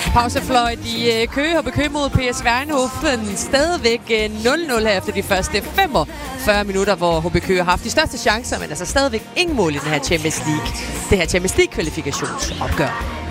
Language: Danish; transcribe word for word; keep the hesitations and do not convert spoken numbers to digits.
Pausefløjt i Køge, H B Køge mod P S V Eindhoven. Stadigvæk nul nul her efter de første femogfyrre minutter, hvor H B Køge har haft de største chancer, men altså stadigvæk ingen mål i den her Champions League. Det her Champions League kvalifikationsopgør.